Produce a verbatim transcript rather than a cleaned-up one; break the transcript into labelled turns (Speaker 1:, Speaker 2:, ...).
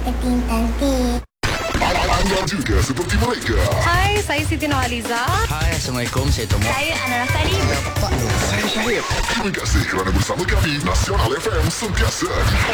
Speaker 1: Cantik.
Speaker 2: Anda juga seperti mereka.
Speaker 3: Hai, saya Siti Nurhaliza.
Speaker 4: Hai, Assalamualaikum. Saya Tomo.
Speaker 3: Saya Ana Rafali.
Speaker 4: Saya Syahir.
Speaker 2: Terima kasih kerana bersama kami. Nasional F M sentiasa